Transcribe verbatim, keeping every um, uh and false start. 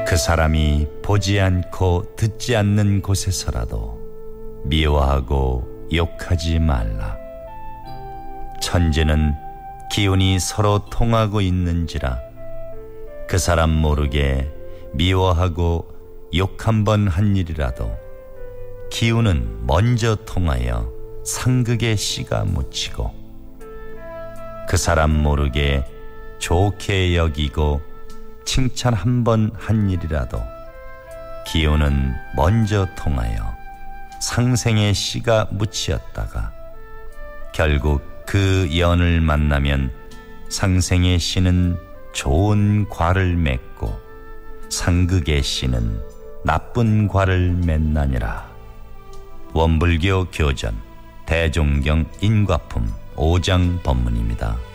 그 사람이 보지 않고 듣지 않는 곳에서라도 미워하고 욕하지 말라. 천지는 기운이 서로 통하고 있는지라 그 사람 모르게 미워하고 욕 한 번 한 일이라도 기운은 먼저 통하여 상극의 씨가 묻히고 그 사람 모르게 좋게 여기고 칭찬 한 번 한 일이라도 기운은 먼저 통하여 상생의 씨가 묻히었다가 결국 그 연을 만나면 상생의 씨는 좋은 과를 맺고 상극의 씨는 나쁜 과를 맺나니라. 원불교 교전 대종경 인과품 오 장 법문입니다.